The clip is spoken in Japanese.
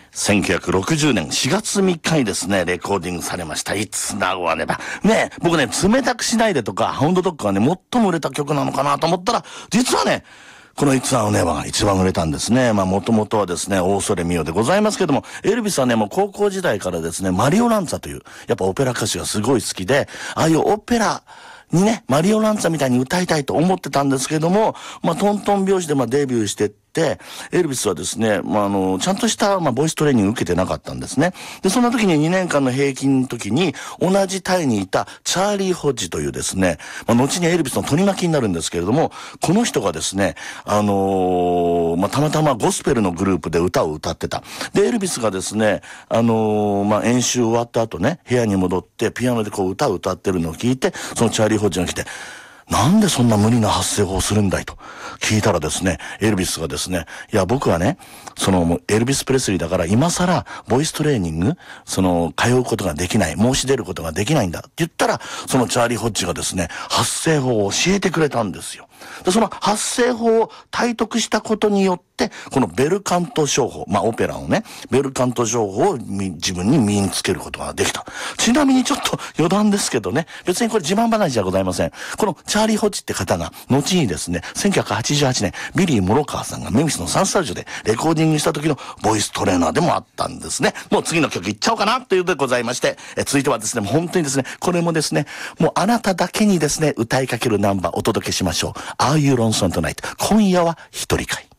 1960年4月3日にですね、レコーディングされました。It's Now or Never。ね、僕ね、冷たくしないでとか、ハウンドドッグがね、最も売れた曲なのかなと思ったら、実はね、このIt's Now or Neverが一番売れたんですね。もともとはですね、オーソレミオでございますけども、エルビスはね、もう高校時代からですね、マリオ・ランツァという、やっぱオペラ歌手がすごい好きで、ああいうオペラ、にね、マリオ・ランツァみたいに歌いたいと思ってたんですけども、トントン拍子でデビューしてって、エルビスはですね、ちゃんとした、ボイストレーニング受けてなかったんですね。で、そんな時に2年間の平均の時に、同じタイにいたチャーリー・ホッジというですね、後にエルビスの取り巻きになるんですけれども、この人がですね、たまたまゴスペルのグループで歌を歌ってた。で、エルビスがですね、演習終わった後ね、部屋に戻ってピアノでこう歌を歌ってるのを聞いて、そのチャーリー・ホッジが来て、なんでそんな無理な発声法をするんだいと聞いたらですね、エルビスがですね、いや僕はね、エルビス・プレスリーだから今更ボイストレーニング、通うことができない、申し出ることができないんだって言ったら、そのチャーリー・ホッジがですね、発声法を教えてくれたんですよ。で、その発声法を体得したことによって、このベルカント唱法、オペラをね、ベルカント唱法を自分に身につけることができた。ちなみにちょっと余談ですけどね、別にこれ自慢話じゃございません。このチャーリー・ホッジって方が、後にですね、1988年、ビリー・モロカーさんがメミスのサンスタジオでレコーディングした時のボイストレーナーでもあったんですね。もう次の曲いっちゃおうかなということでございまして、続いてはですね、もう本当にですね、これもですね、もうあなただけにですね、歌いかけるナンバーお届けしましょう。Are You Lonesome Tonight？ 今夜は一人会。